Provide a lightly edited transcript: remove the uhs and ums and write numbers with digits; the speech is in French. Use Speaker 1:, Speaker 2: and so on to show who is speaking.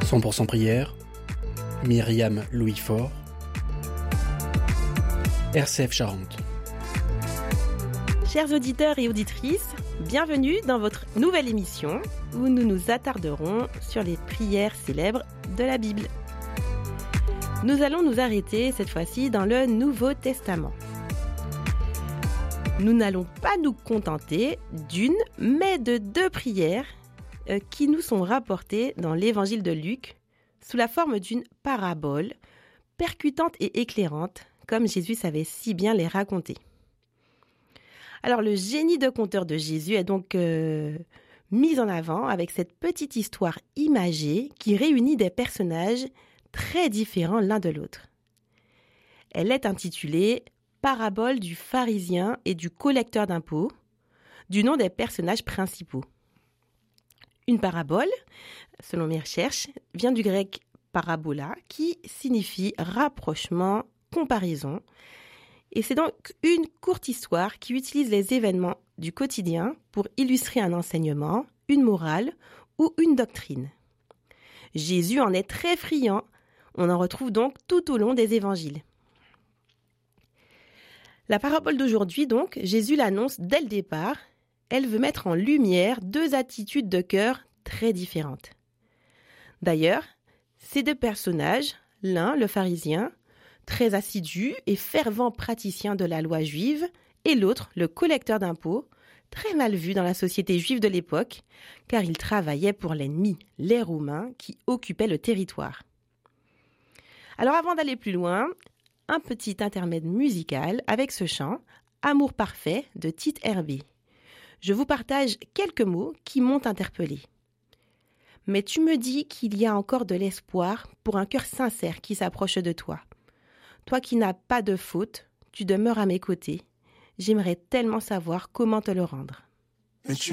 Speaker 1: 100% prière, Myriam Louis-Fort, RCF Charente.
Speaker 2: Chers auditeurs et auditrices, bienvenue dans votre nouvelle émission où nous nous attarderons sur les prières célèbres de la Bible. Nous allons nous arrêter cette fois-ci dans le Nouveau Testament. Nous n'allons pas nous contenter d'une, mais de deux prières qui nous sont rapportées dans l'évangile de Luc sous la forme d'une parabole percutante et éclairante, comme Jésus savait si bien les raconter. Alors le génie de conteur de Jésus est donc mis en avant avec cette petite histoire imagée qui réunit des personnages très différents l'un de l'autre. Elle est intitulée « Parabole du pharisien et du collecteur d'impôts » du nom des personnages principaux. Une parabole, selon mes recherches, vient du grec parabola qui signifie rapprochement, comparaison. Et c'est donc une courte histoire qui utilise les événements du quotidien pour illustrer un enseignement, une morale ou une doctrine. Jésus en est très friand. On en retrouve donc tout au long des évangiles. La parabole d'aujourd'hui, donc, Jésus l'annonce dès le départ. Elle veut mettre en lumière deux attitudes de cœur très différentes. D'ailleurs, ces deux personnages, l'un, le pharisien, très assidu et fervent praticien de la loi juive, et l'autre, le collecteur d'impôts, très mal vu dans la société juive de l'époque, car il travaillait pour l'ennemi, les Romains, qui occupaient le territoire. Alors avant d'aller plus loin, un petit intermède musical avec ce chant « Amour parfait » de Tite Herbé. Je vous partage quelques mots qui m'ont interpellée. Mais tu me dis qu'il y a encore de l'espoir pour un cœur sincère qui s'approche de toi. Toi qui n'as pas de faute, tu demeures à mes côtés. J'aimerais tellement savoir comment te le rendre.